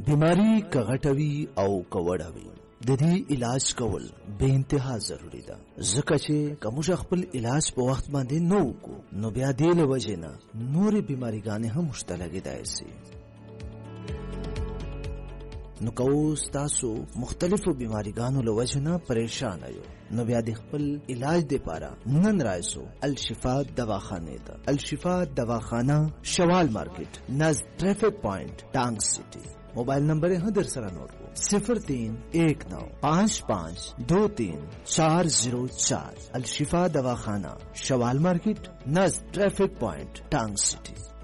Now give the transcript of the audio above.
بیماری کغټوي او کوړوي د دې علاج کول به انتها ضروری ده ځکه چې کوم خپل علاج په وخت باندې نو کو نو بیا دې له وجې نه نورې بیماریګانې هم مشتلګېدای شي نو کوس تاسو مختلفو بیماریګانو له وجې نه پریشان یو نو بیا د خپل علاج لپاره نن رایسو الشفا دواخانه ته الشفا دواخانه شوال مارکیټ نز ټریفک پوینټ ټانګ سټي موبایل نمبر ہے در سره نوٹ کو 03195523 الشفا دواخانہ شوال مارکیٹ نز ٹریفک پوائنٹ ٹانگ سٹی